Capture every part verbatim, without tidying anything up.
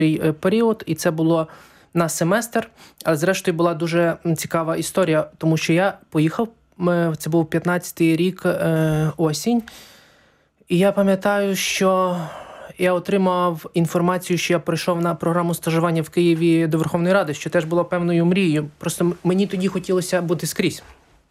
період, і це було на семестр. Але зрештою була дуже цікава історія, тому що я поїхав, це був п'ятнадцятий рік, осінь, і я пам'ятаю, що я отримав інформацію, що я прийшов на програму стажування в Києві до Верховної Ради, що теж було певною мрією. Просто мені тоді хотілося бути скрізь.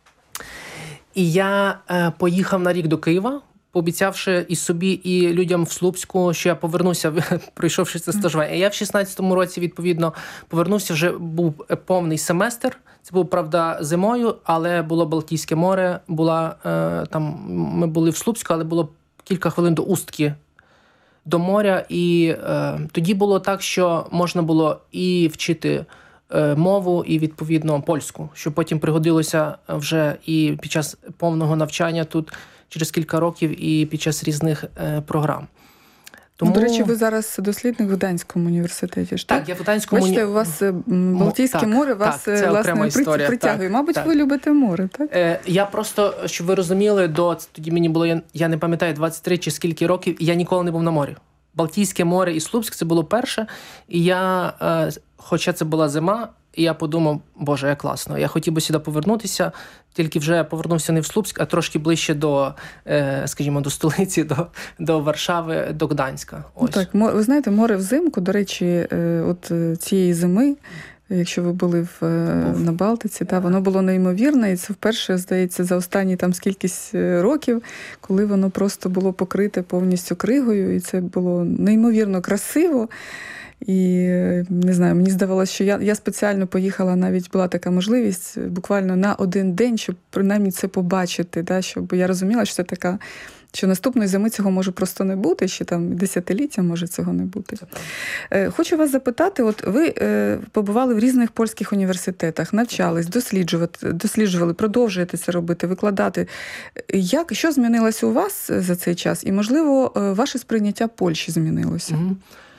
І я е, поїхав на рік до Києва, пообіцявши і собі, і людям в Слупську, що я повернуся, пройшовши це стажування. І я в шістнадцятому році, відповідно, повернувся, вже був повний семестр. Це був, правда, зимою, але було Балтійське море, була, е, там, ми були в Слупську, але було кілька хвилин до Устки, до моря. І е, тоді було так, що можна було і вчити е, мову, і, відповідно, польську, що потім пригодилося вже і під час повного навчання тут, через кілька років, і під час різних е, програм. Тому... До речі, ви зараз дослідник в Гданському університеті, ж так? Так, я в Гданському... Бачите, у вас Балтійське так, море вас, так, власне, історія. притягує. Так, Мабуть, так. ви любите море, так? Е, я просто, щоб ви розуміли, до тоді мені було, я, я не пам'ятаю, двадцять три чи скільки років, і я ніколи не був на морі. Балтійське море і Слупськ – це було перше, і я, е, хоча це була зима, і я подумав, боже, як класно, я хотів би сюди повернутися, тільки вже повернувся не в Слупськ, а трошки ближче до, е, скажімо, до столиці, до, до Варшави, до Гданська. Ось. Так, ви знаєте, море взимку, до речі, от цієї зими, якщо ви були в, на Балтиці, та, воно було неймовірне, і це вперше, здається, за останні там скількись років, коли воно просто було покрите повністю кригою, і це було неймовірно красиво. І, не знаю, мені здавалося, що я, я спеціально поїхала, навіть була така можливість, буквально на один день, щоб принаймні це побачити, да, щоб я розуміла, що це така, що наступної зими цього може просто не бути, ще там десятиліття може цього не бути. Хочу вас запитати, от ви побували в різних польських університетах, навчались, досліджувати, досліджували, продовжуєте це робити, викладати. Як, що змінилося у вас за цей час? І, можливо, ваше сприйняття Польщі змінилося? Mm-hmm.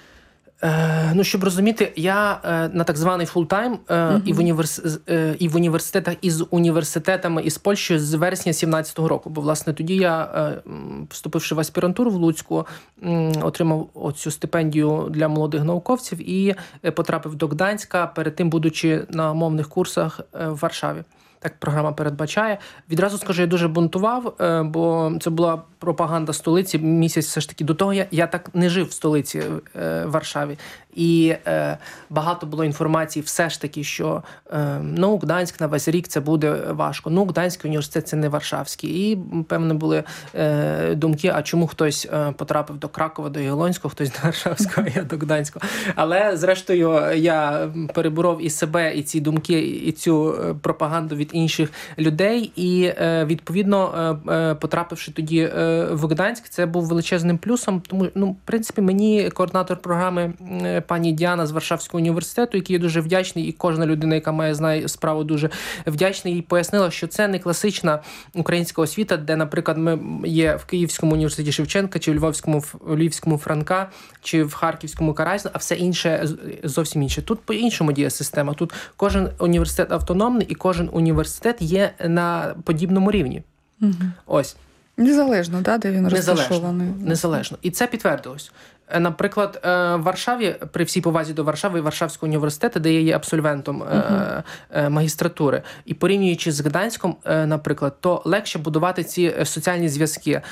Е, ну, щоб розуміти, я е, на так званий фултайм е, uh-huh. і, в універс... е, і в університетах, і з університетами із Польщі з вересня сімнадцятого року. Бо, власне, тоді я, е, вступивши в аспірантуру в Луцьку, е, отримав оцю стипендію для молодих науковців і е, потрапив до Гданська, перед тим, будучи на мовних курсах е, в Варшаві. Так програма передбачає. Відразу скажу, я дуже бунтував, бо це була пропаганда столиці. Місяць все ж таки до того я, я так не жив в столиці е, в Варшаві. І е, багато було інформації все ж таки, що е, ну, Гданськ на весь рік це буде важко. Ну, Гданський університет це не Варшавський. І, певно, були е, думки, а чому хтось е, потрапив до Кракова, до Ягелонського, хтось до Варшавського, а я до Гданського. Але, зрештою, я переборов і себе, і ці думки, і цю пропаганду від інших людей. І, е, відповідно, е, потрапивши тоді е, в Гданськ, це був величезним плюсом. Тому, ну, в принципі, мені координатор програми пані Діана з Варшавського університету, який я дуже вдячний, і кожна людина, яка має знає справу, дуже вдячний, їй пояснила, що це не класична українська освіта, де, наприклад, ми є в Київському університеті Шевченка, чи в Львовському, в Львівському Франка, чи в Харківському Каразіна, а все інше зовсім інше. Тут по-іншому діє система. Тут кожен університет автономний, і кожен університет є на подібному рівні. Угу. Ось. Незалежно, да, де він Незалежно, розташований. Незалежно. І це підтвердилось. Наприклад, в Варшаві, при всій повазі до Варшави і Варшавського університету, де я є абсолвентом uh-huh. магістратури, і порівнюючи з Гданськом, наприклад, то легше будувати ці соціальні зв'язки.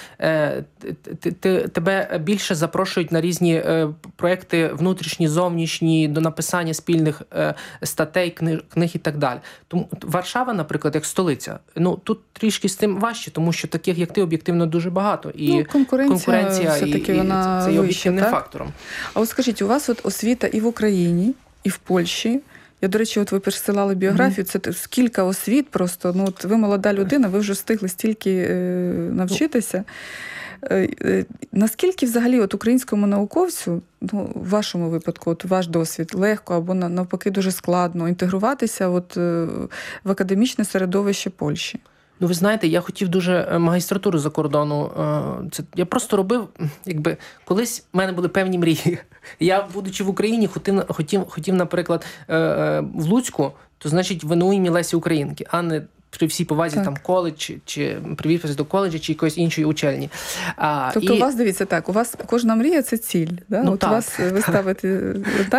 Тебе більше запрошують на різні проекти внутрішні, зовнішні, до написання спільних статей, книг і так далі. Тому Варшава, наприклад, як столиця, ну тут трішки з тим важче, тому що таких, як ти, об'єктивно дуже багато. І ну, конкуренція, конкуренція все-таки і, вона і це є об'єктивним так? фактором. А от скажіть, у вас от освіта і в Україні, і в Польщі. Я, до речі, от ви пересилали біографію, mm-hmm. це скільки освіт просто. Ну, от ви молода людина, ви вже встигли стільки е, навчитися. Е, е, наскільки взагалі от українському науковцю, ну, в вашому випадку, от ваш досвід, легко або навпаки дуже складно інтегруватися от, е, в академічне середовище Польщі? Ну, ви знаєте, я хотів дуже магістратуру за кордону. Це я просто робив, якби, колись в мене були певні мрії. Я, будучи в Україні, хотів, хотів, хотів наприклад, в Луцьку, то, значить, в ен у ім'я Лесі Українки, а не при всій повазі так. там коледж, чи, чи привітатися до коледжу, чи якоїсь іншої учельні. Тобто і... у вас, дивіться, так, у вас кожна мрія – це ціль, да? Ну, от так. у вас ви ставите